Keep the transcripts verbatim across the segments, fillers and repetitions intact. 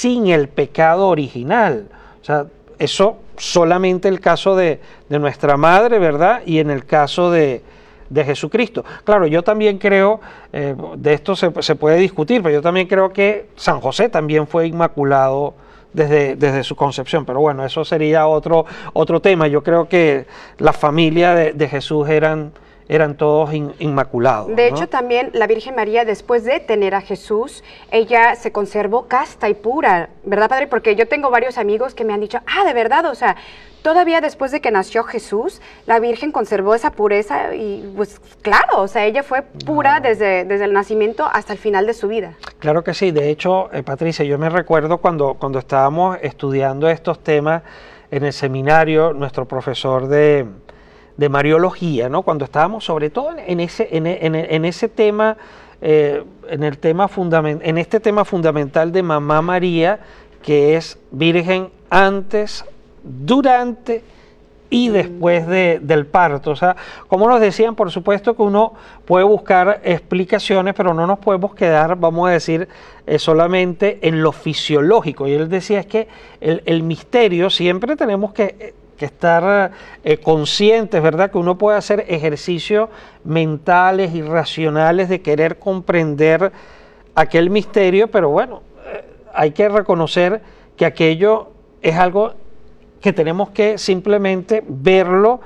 sin el pecado original. O sea, eso solamente el caso de, de nuestra madre, ¿verdad? Y en el caso de, de Jesucristo. Claro, yo también creo, eh, de esto se, se puede discutir, pero yo también creo que San José también fue inmaculado desde, desde su concepción, pero bueno, eso sería otro, otro tema. Yo creo que la familia de, de Jesús eran, eran todos in, inmaculados. De ¿no? hecho, también la Virgen María, después de tener a Jesús, ella se conservó casta y pura, ¿verdad, Padre? Porque yo tengo varios amigos que me han dicho, ah, de verdad, o sea, todavía después de que nació Jesús, la Virgen conservó esa pureza y pues claro, o sea, ella fue pura no. desde, desde el nacimiento hasta el final de su vida. Claro que sí, de hecho, eh, Patricia, yo me recuerdo cuando, cuando estábamos estudiando estos temas en el seminario, nuestro profesor de, de Mariología, ¿no? Cuando estábamos sobre todo en ese, en, en, en ese tema, eh, en, el tema fundament, en este tema fundamental de Mamá María, que es Virgen antes, durante y después de, del parto. O sea, como nos decían, por supuesto que uno puede buscar explicaciones, pero no nos podemos quedar, vamos a decir, eh, solamente en lo fisiológico. Y él decía es que el, el misterio siempre tenemos que, que estar eh, conscientes, ¿verdad? Que uno puede hacer ejercicios mentales y racionales de querer comprender aquel misterio, pero bueno, eh, hay que reconocer que aquello es algo que tenemos que simplemente verlo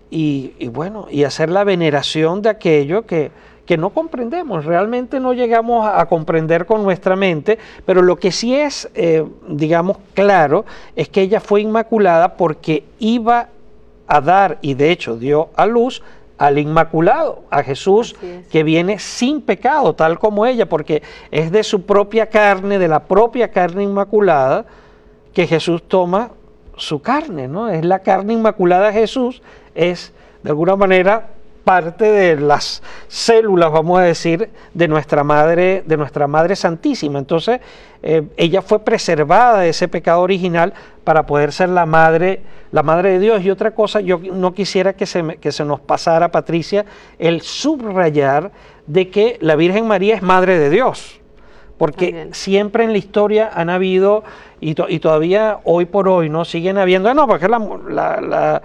y, y bueno, y hacer la veneración de aquello que, que no comprendemos, realmente no llegamos a, a comprender con nuestra mente, pero lo que sí es, eh, digamos, claro, es que ella fue inmaculada porque iba a dar, y de hecho dio a luz, al Inmaculado, a Jesús, que viene sin pecado, tal como ella, porque es de su propia carne, de la propia carne inmaculada, que Jesús toma su carne, ¿no? Es la carne inmaculada de Jesús, es de alguna manera parte de las células, vamos a decir, de nuestra madre, de nuestra madre santísima. Entonces, eh, ella fue preservada de ese pecado original para poder ser la madre, la madre de Dios. Y otra cosa, yo no quisiera que se, me, que se nos pasara, Patricia, el subrayar de que la Virgen María es madre de Dios. Porque siempre en la historia han habido, y, to, y todavía hoy por hoy, ¿no? Siguen habiendo, no, porque la, la, la,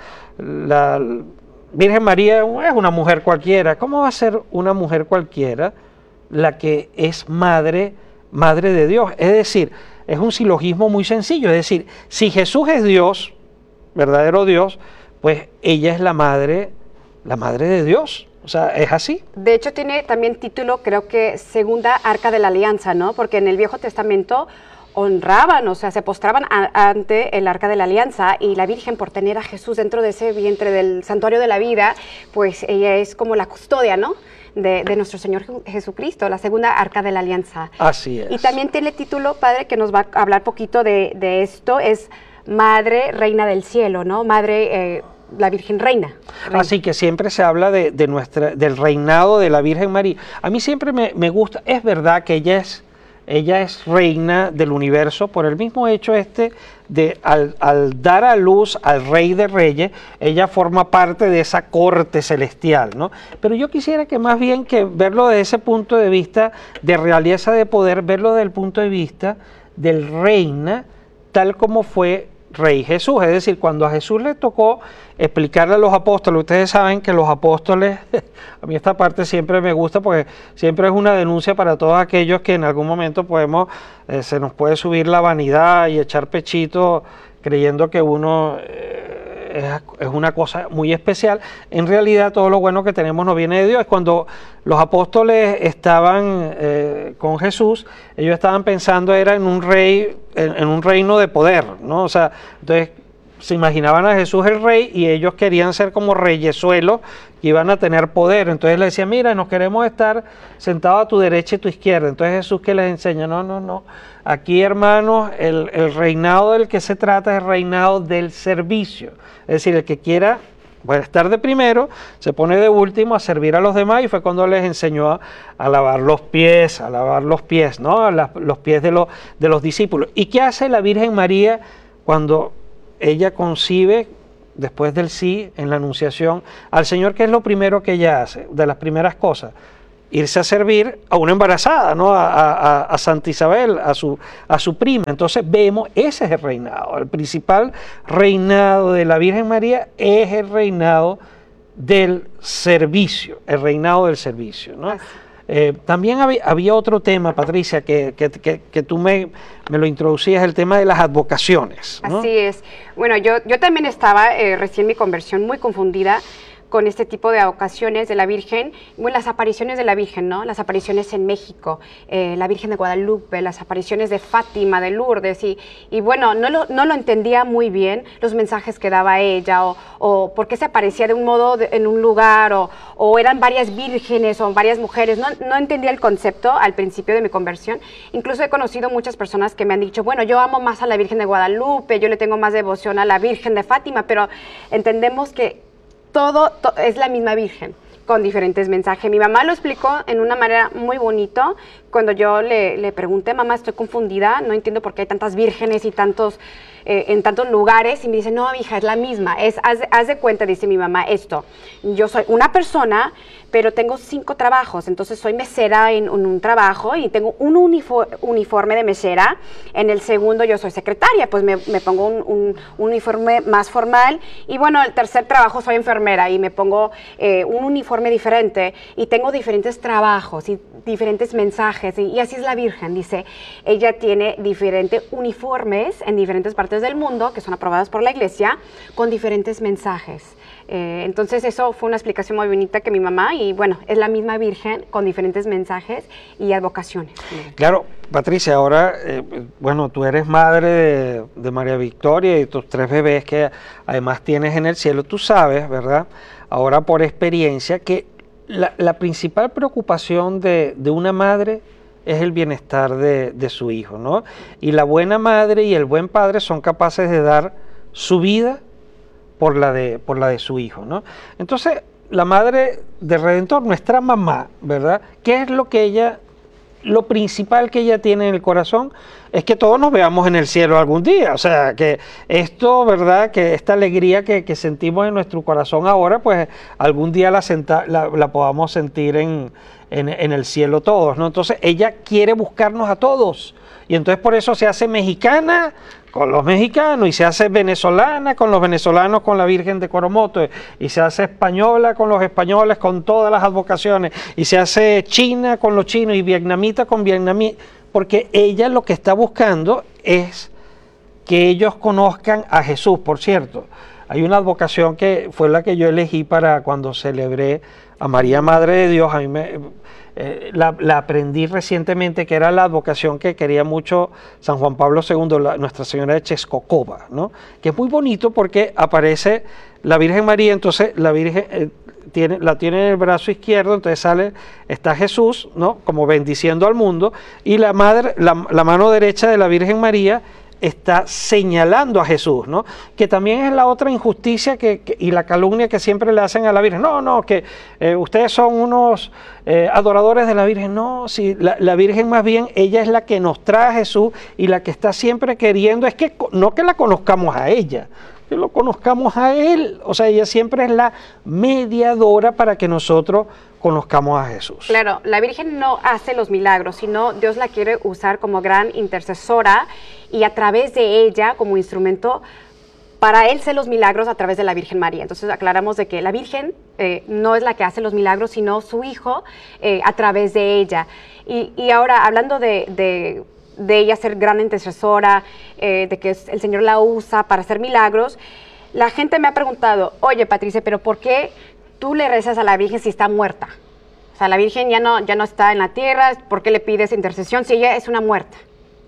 la Virgen María es una mujer cualquiera. ¿Cómo va a ser una mujer cualquiera la que es madre, madre de Dios? Es decir, es un silogismo muy sencillo. Es decir, si Jesús es Dios, verdadero Dios, pues ella es la madre, la madre de Dios. O sea, es así. De hecho, tiene también título, creo que Segunda Arca de la Alianza, ¿no? Porque en el Viejo Testamento honraban, o sea, se postraban a, ante el Arca de la Alianza, y la Virgen, por tener a Jesús dentro de ese vientre del Santuario de la Vida, pues ella es como la custodia, ¿no? De, de nuestro Señor Jesucristo, la Segunda Arca de la Alianza. Así es. Y también tiene título, Padre, que nos va a hablar poquito de, de esto, es Madre Reina del Cielo, ¿no? Madre... Eh, la Virgen Reina. Reina. Así que siempre se habla de, de nuestra, del reinado de la Virgen María. A mí siempre me, me gusta, es verdad que ella es, ella es reina del universo por el mismo hecho este de al, al dar a luz al Rey de Reyes, ella forma parte de esa corte celestial, ¿no? Pero yo quisiera que más bien que verlo desde ese punto de vista de realeza de poder, verlo desde el punto de vista del reina tal como fue Rey Jesús. Es decir, cuando a Jesús le tocó explicarle a los apóstoles, ustedes saben que los apóstoles, a mí esta parte siempre me gusta porque siempre es una denuncia para todos aquellos que en algún momento podemos, eh, se nos puede subir la vanidad y echar pechito creyendo que uno eh, es, es una cosa muy especial. En realidad todo lo bueno que tenemos no viene de Dios. Cuando los apóstoles estaban eh, con Jesús, ellos estaban pensando era en un rey, en, en un reino de poder, ¿no? O sea, entonces se imaginaban a Jesús el rey y ellos querían ser como reyesuelos que iban a tener poder. Entonces le decían, mira, nos queremos estar sentados a tu derecha y tu izquierda. Entonces Jesús que les enseña, no, no, no. Aquí, hermanos, el, el reinado del que se trata es el reinado del servicio. Es decir, el que quiera bueno, estar de primero, se pone de último a servir a los demás, y fue cuando les enseñó a, a lavar los pies, a lavar los pies, ¿no? La, los pies de, lo, de los discípulos. ¿Y qué hace la Virgen María cuando ella concibe, después del sí, en la Anunciación, al Señor? ¿Qué es lo primero que ella hace? De las primeras cosas, irse a servir a una embarazada, ¿no? a, a, a Santa Isabel, a su, a su prima. Entonces vemos, ese es el reinado. El principal reinado de la Virgen María es el reinado del servicio, el reinado del servicio, ¿no? Eh, también había, había otro tema, Patricia, que, que, que, que tú me, me lo introducías, el tema de las advocaciones, ¿no? Así es. Bueno, yo, yo también estaba eh, recién mi conversión muy confundida con este tipo de advocaciones de la Virgen, bueno, las apariciones de la Virgen, ¿no? Las apariciones en México, eh, la Virgen de Guadalupe, las apariciones de Fátima, de Lourdes, y, y bueno, no lo, no lo entendía muy bien, los mensajes que daba ella, o, o por qué se aparecía de un modo de, en un lugar, o, o eran varias vírgenes, o varias mujeres, no, no entendía el concepto al principio de mi conversión. Incluso he conocido muchas personas que me han dicho, bueno, yo amo más a la Virgen de Guadalupe, yo le tengo más devoción a la Virgen de Fátima, pero entendemos que Todo, to, es la misma Virgen, con diferentes mensajes. Mi mamá lo explicó en una manera muy bonita. Cuando yo le, le pregunté, mamá, estoy confundida, no entiendo por qué hay tantas vírgenes y tantos, eh, en tantos lugares. Y me dice, no, hija, es la misma. Es, haz, haz de cuenta, dice mi mamá, esto. Yo soy una persona, pero tengo cinco trabajos. Entonces soy mesera en, en un trabajo y tengo un uniforme de mesera. En el segundo yo soy secretaria, pues me, me pongo un, un, un uniforme más formal. Y bueno, el tercer trabajo soy enfermera y me pongo eh, un uniforme diferente. Y tengo diferentes trabajos y diferentes mensajes. Y, y así es la Virgen, dice. Ella tiene diferentes uniformes en diferentes partes del mundo que son aprobadas por la Iglesia con diferentes mensajes. Eh, entonces eso fue una explicación muy bonita que mi mamá, y bueno, es la misma Virgen con diferentes mensajes y advocaciones. Claro, Patricia, ahora, eh, bueno, tú eres madre de, de María Victoria y tus tres bebés que además tienes en el cielo. Tú sabes, ¿verdad? Ahora por experiencia que la, la principal preocupación de, de una madre es el bienestar de, de su hijo, ¿no? Y la buena madre y el buen padre son capaces de dar su vida por la de, por la de su hijo, ¿no? Entonces, la madre del Redentor, nuestra mamá, ¿verdad? ¿Qué es lo que ella, lo principal que ella tiene en el corazón? Es que todos nos veamos en el cielo algún día. O sea, que esto, ¿verdad? Que esta alegría que, que sentimos en nuestro corazón ahora, pues algún día la, senta, la, la podamos sentir en, en, en el cielo todos, ¿no? Entonces, ella quiere buscarnos a todos. Y entonces por eso se hace mexicana con los mexicanos, y se hace venezolana con los venezolanos, con la Virgen de Coromoto, y se hace española con los españoles, con todas las advocaciones, y se hace china con los chinos, y vietnamita con vietnamita, porque ella lo que está buscando es que ellos conozcan a Jesús. Por cierto, hay una advocación que fue la que yo elegí para cuando celebré a María Madre de Dios. A mí me... Eh, la, la aprendí recientemente, que era la advocación que quería mucho San Juan Pablo segundo, la, Nuestra Señora de Texcoco, ¿no? Que es muy bonito porque aparece la Virgen María, entonces la Virgen eh, tiene, la tiene en el brazo izquierdo, entonces sale, está Jesús, ¿no? Como bendiciendo al mundo, y la, madre, la, la mano derecha de la Virgen María está señalando a Jesús, ¿no? Que también es la otra injusticia que, que, y la calumnia que siempre le hacen a la Virgen. No, no, que eh, ustedes son unos eh, adoradores de la Virgen. No, si la, la Virgen más bien, ella es la que nos trae a Jesús, y la que está siempre queriendo es que no que la conozcamos a ella, que lo conozcamos a Él. O sea, ella siempre es la mediadora para que nosotros conozcamos a Jesús. Claro, la Virgen no hace los milagros, sino Dios la quiere usar como gran intercesora, y a través de ella como instrumento para Él ser los milagros a través de la Virgen María. Entonces aclaramos de que la Virgen eh, no es la que hace los milagros, sino su Hijo eh, a través de ella. Y, y ahora, hablando de... de de ella ser gran intercesora, eh, de que el Señor la usa para hacer milagros, la gente me ha preguntado, oye Patricia, pero ¿por qué tú le rezas a la Virgen si está muerta? O sea, la Virgen ya no, ya no está en la tierra, ¿por qué le pides intercesión si ella es una muerta?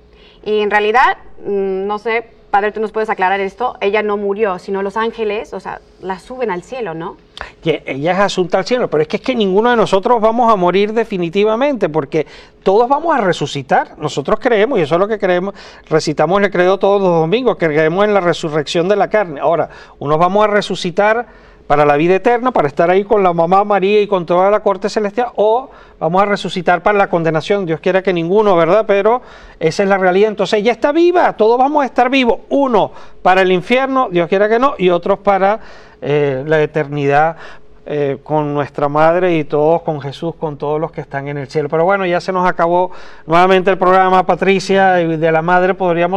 Y en realidad, no sé, Padre, tú nos puedes aclarar esto, ella no murió, sino los ángeles, o sea, la suben al cielo, ¿no? Que ella es asunta al cielo, pero es que es que ninguno de nosotros vamos a morir definitivamente, porque todos vamos a resucitar. Nosotros creemos, y eso es lo que creemos, recitamos el credo todos los domingos, que creemos en la resurrección de la carne. Ahora, unos vamos a resucitar para la vida eterna, para estar ahí con la mamá María y con toda la corte celestial, o vamos a resucitar para la condenación. Dios quiera que ninguno, ¿verdad? Pero esa es la realidad. Entonces ella está viva, todos vamos a estar vivos, uno para el infierno, Dios quiera que no, y otros para eh, la eternidad eh, con nuestra madre y todos con Jesús, con todos los que están en el cielo. Pero bueno, ya se nos acabó nuevamente el programa, Patricia, y de la madre podríamos